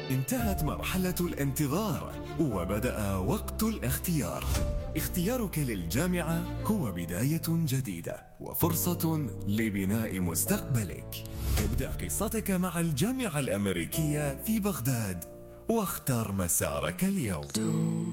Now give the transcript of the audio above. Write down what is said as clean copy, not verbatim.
انتهت مرحلة الانتظار وبدأ وقت الاختيار. اختيارك للجامعة هو بداية جديدة وفرصة لبناء مستقبلك. ابدأ قصتك مع الجامعة الأمريكية في بغداد واختر مسارك اليوم.